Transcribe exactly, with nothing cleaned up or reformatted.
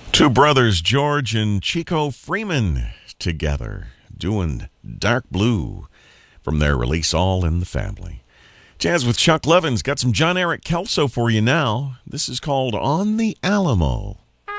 Two brothers, George and Chico Freeman, together doing Dark Blue from their release All in the Family. Jazz with Chuck Levin's got some John Eric Kelso for you now. This is called On the Alamo.